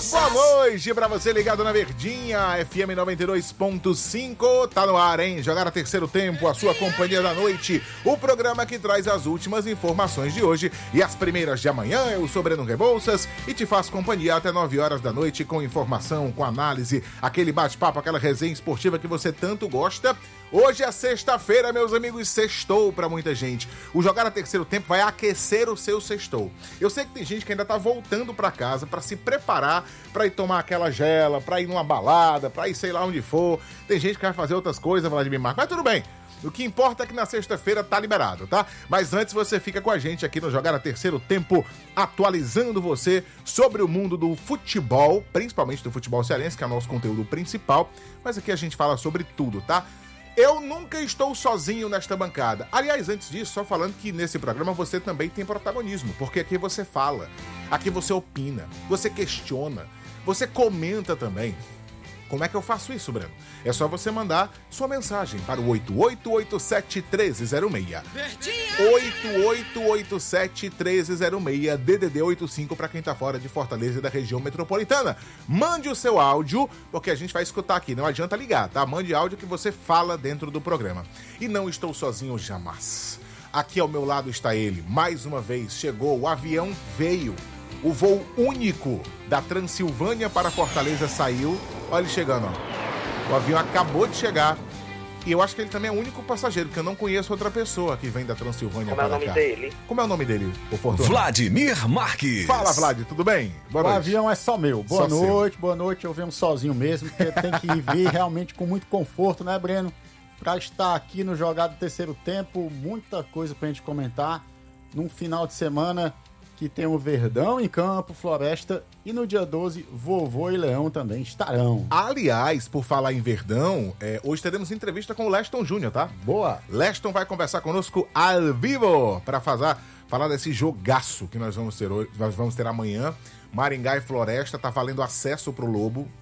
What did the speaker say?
Boa noite pra você ligado na Verdinha, FM 92.5, tá no ar, hein? Jogar a terceiro tempo, a sua companhia da noite, o programa que traz as últimas informações de hoje e as primeiras de amanhã. Eu sou Breno Rebouças e te faço companhia até 9 horas da noite com informação, com análise, aquele bate-papo, aquela resenha esportiva que você tanto gosta. Hoje é sexta-feira, meus amigos, sextou pra muita gente. O Jogar a Terceiro Tempo vai aquecer o seu sextou. Eu sei que tem gente que ainda tá voltando pra casa pra se preparar pra ir tomar aquela gela, pra ir numa balada, pra ir sei lá onde for. Tem gente que vai fazer outras coisas, Vladimir Marcos, mas tudo bem. O que importa é que na sexta-feira tá liberado, tá? Mas antes você fica com a gente aqui no Jogar a Terceiro Tempo, atualizando você sobre o mundo do futebol, principalmente do futebol cearense, que é o nosso conteúdo principal. Mas aqui a gente fala sobre tudo, tá? Eu nunca estou sozinho nesta bancada. Aliás, antes disso, só falando que nesse programa você também tem protagonismo, porque aqui você fala, aqui você opina, você questiona, você comenta também. Como é que eu faço isso, Breno? É só você mandar sua mensagem para o 8887-1306. 8887-1306, DDD 85 para quem tá fora de Fortaleza e da região metropolitana. Mande o seu áudio, porque a gente vai escutar aqui, não adianta ligar, tá? Mande áudio que você fala dentro do programa. E não estou sozinho jamais. Aqui ao meu lado está ele, mais uma vez, chegou, o avião veio. O voo único da Transilvânia para Fortaleza saiu. Olha ele chegando, ó. O avião acabou de chegar. E eu acho que ele também é o único passageiro, porque eu não conheço outra pessoa que vem da Transilvânia para cá. Como é o nome dele? Como é o nome dele, o Fortuna? Vladimir Marques. Fala, Vlad, tudo bem? Boa noite. O avião é só meu. Boa noite. Eu venho sozinho mesmo, porque tem que vir realmente com muito conforto, né, Breno? Para estar aqui no Jogado Terceiro Tempo, muita coisa pra gente comentar. Num final de semana que tem o Verdão em campo, Floresta, e no dia 12, Vovô e Leão também estarão. Aliás, por falar em Verdão, hoje teremos entrevista com o Leston Júnior, tá? Boa! Leston vai conversar conosco ao vivo para falar desse jogaço que nós vamos ter amanhã. Maringá e Floresta, tá valendo acesso pro Lobo.